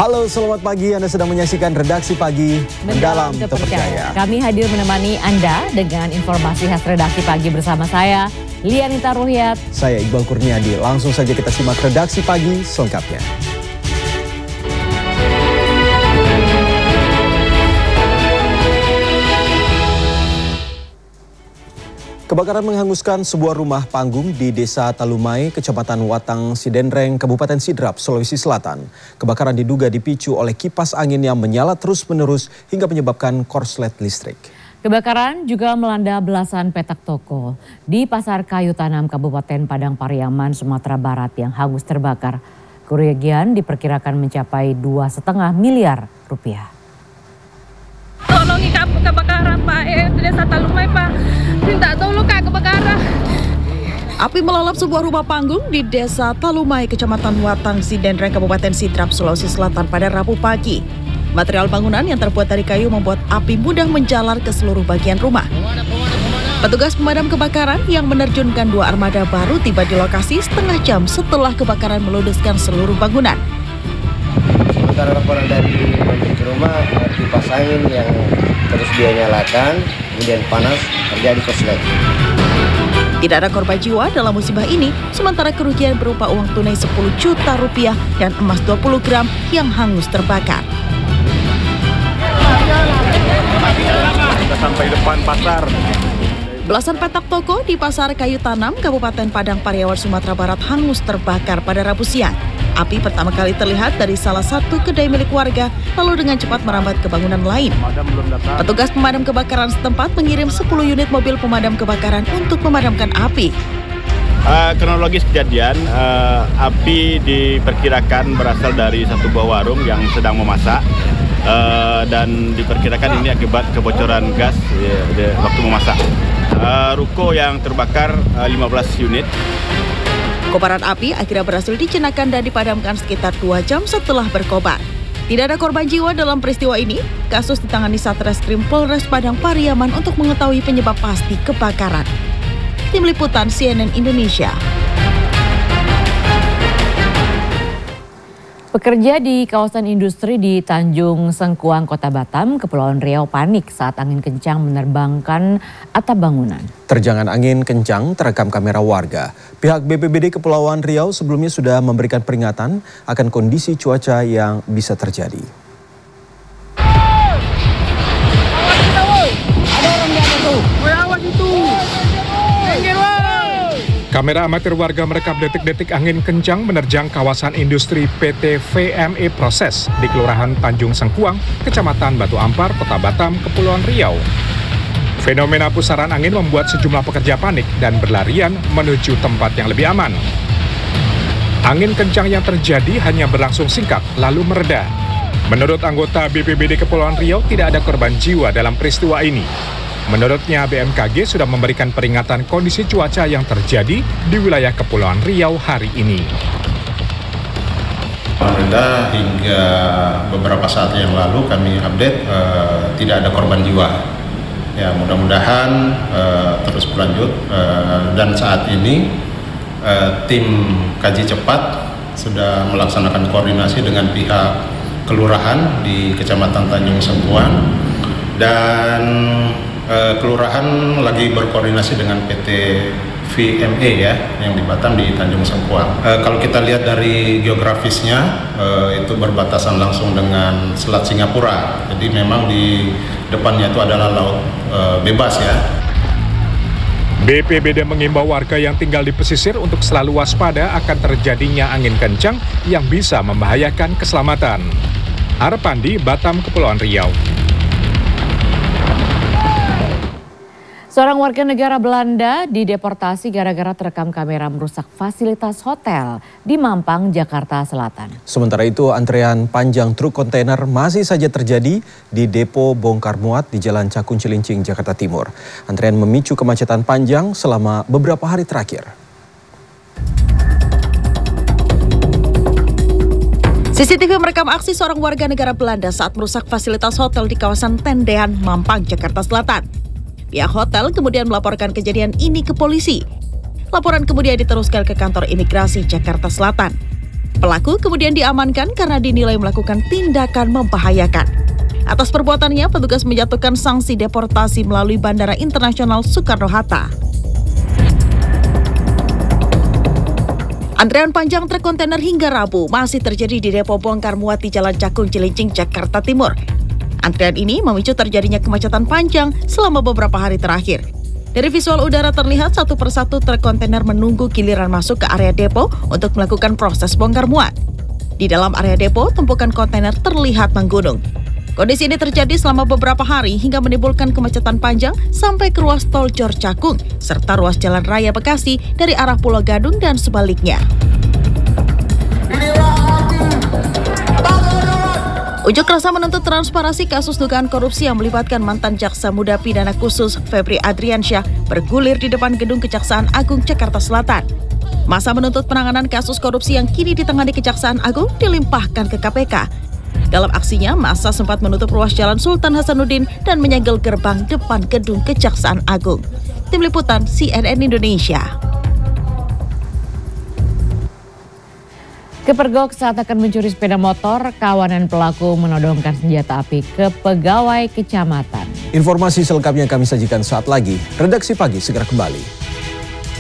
Halo, selamat pagi. Anda sedang menyaksikan Redaksi Pagi Mendalam Terpercaya. Kami hadir menemani Anda dengan informasi khas Redaksi Pagi bersama saya, Lianita Ruhyat. Saya Iqbal Kurniadi. Langsung saja kita simak Redaksi Pagi selengkapnya. Kebakaran menghanguskan sebuah rumah panggung di Desa Talumai, Kecamatan Watang Sidenreng, Kabupaten Sidrap, Sulawesi Selatan. Kebakaran diduga dipicu oleh kipas angin yang menyala terus-menerus hingga menyebabkan korslet listrik. Kebakaran juga melanda belasan petak toko di Pasar Kayu Tanam, Kabupaten Padang Pariaman, Sumatera Barat yang hangus terbakar. Kerugian diperkirakan mencapai 2,5 miliar rupiah. Tolongi kebakaran Pak, di Desa Talumai Pak. Minta tolong Kak, kebakaran. Api melalap sebuah rumah panggung di Desa Talumai, Kecamatan Watang Sidenreng, Kabupaten Sidrap, Sulawesi Selatan pada Rabu pagi. Material bangunan yang terbuat dari kayu membuat api mudah menjalar ke seluruh bagian rumah. Petugas pemadam kebakaran yang menerjunkan 2 armada baru tiba di lokasi setengah jam setelah kebakaran meludeskan seluruh bangunan. Sementara laporan dari pemilik rumah, kipas angin yang terus dia nyalakan, kemudian panas, terjadi korslet. Tidak ada korban jiwa dalam musibah ini, sementara kerugian berupa uang tunai 10 juta rupiah dan emas 20 gram yang hangus terbakar. Kita sampai depan pasar. Belasan petak toko di Pasar Kayu Tanam, Kabupaten Padang Pariaman, Sumatera Barat hangus terbakar pada Rabu siang. Api pertama kali terlihat dari salah satu kedai milik warga, lalu dengan cepat merambat ke bangunan lain. Petugas pemadam kebakaran setempat mengirim 10 unit mobil pemadam kebakaran untuk memadamkan api. Kronologis kejadian, api diperkirakan berasal dari satu buah warung yang sedang memasak. Dan diperkirakan ini akibat kebocoran gas waktu memasak. Ruko yang terbakar 15 unit. Kobaran api akhirnya berhasil dijinakan dan dipadamkan sekitar 2 jam setelah berkobar. Tidak ada korban jiwa dalam peristiwa ini. Kasus ditangani Satreskrim Polres Padang Pariaman untuk mengetahui penyebab pasti kebakaran. Tim Liputan CNN Indonesia. Pekerja di kawasan industri di Tanjung Sengkuang, Kota Batam, Kepulauan Riau panik saat angin kencang menerbangkan atap bangunan. Terjangan angin kencang terekam kamera warga. Pihak BPBD Kepulauan Riau sebelumnya sudah memberikan peringatan akan kondisi cuaca yang bisa terjadi. Kamera amatir warga merekam detik-detik angin kencang menerjang kawasan industri PT VME Proses di Kelurahan Tanjung Sengkuang, Kecamatan Batu Ampar, Kota Batam, Kepulauan Riau. Fenomena pusaran angin membuat sejumlah pekerja panik dan berlarian menuju tempat yang lebih aman. Angin kencang yang terjadi hanya berlangsung singkat, lalu mereda. Menurut anggota BPBD Kepulauan Riau, tidak ada korban jiwa dalam peristiwa ini. Menurutnya, BMKG sudah memberikan peringatan kondisi cuaca yang terjadi di wilayah Kepulauan Riau hari ini. Alhamdulillah hingga beberapa saat yang lalu kami update tidak ada korban jiwa. Ya, mudah-mudahan terus berlanjut dan saat ini tim kaji cepat sudah melaksanakan koordinasi dengan pihak kelurahan di Kecamatan Tanjung Sengkuang dan kelurahan lagi berkoordinasi dengan PT VME ya yang di Batam di Tanjung Sengkuang. Kalau kita lihat dari geografisnya itu berbatasan langsung dengan Selat Singapura. Jadi memang di depannya itu adalah laut bebas ya. BPBD mengimbau warga yang tinggal di pesisir untuk selalu waspada akan terjadinya angin kencang yang bisa membahayakan keselamatan. Arpandi, Batam, Kepulauan Riau. Seorang warga negara Belanda dideportasi gara-gara terekam kamera merusak fasilitas hotel di Mampang, Jakarta Selatan. Sementara itu, antrean panjang truk kontainer masih saja terjadi di depo bongkar muat di Jalan Cakung Cilincing, Jakarta Timur. Antrean memicu kemacetan panjang selama beberapa hari terakhir. CCTV merekam aksi seorang warga negara Belanda saat merusak fasilitas hotel di kawasan Tendean, Mampang, Jakarta Selatan. Pihak hotel kemudian melaporkan kejadian ini ke polisi. Laporan kemudian diteruskan ke kantor imigrasi Jakarta Selatan. Pelaku kemudian diamankan karena dinilai melakukan tindakan membahayakan. Atas perbuatannya, petugas menjatuhkan sanksi deportasi melalui Bandara Internasional Soekarno-Hatta. Antrean panjang truk kontainer hingga Rabu masih terjadi di depo bongkar muat di Jalan Cakung Cilincing, Jakarta Timur. Antrean ini memicu terjadinya kemacetan panjang selama beberapa hari terakhir. Dari visual udara terlihat satu persatu truk kontainer menunggu giliran masuk ke area depo untuk melakukan proses bongkar muat. Di dalam area depo, tumpukan kontainer terlihat menggunung. Kondisi ini terjadi selama beberapa hari hingga menimbulkan kemacetan panjang sampai ke ruas tol Jor Cakung serta ruas Jalan Raya Bekasi dari arah Pulau Gadung dan sebaliknya. Unjuk rasa menuntut transparansi kasus dugaan korupsi yang melibatkan mantan Jaksa Muda Pidana Khusus Febri Adriansyah bergulir di depan Gedung Kejaksaan Agung Jakarta Selatan. Masa menuntut penanganan kasus korupsi yang kini ditangani Kejaksaan Agung dilimpahkan ke KPK. Dalam aksinya, massa sempat menutup ruas Jalan Sultan Hasanuddin dan menyegel gerbang depan Gedung Kejaksaan Agung. Tim Liputan CNN Indonesia. Kepergok saat akan mencuri sepeda motor, kawanan pelaku menodongkan senjata api ke pegawai kecamatan. Informasi selengkapnya kami sajikan saat lagi. Redaksi Pagi segera kembali.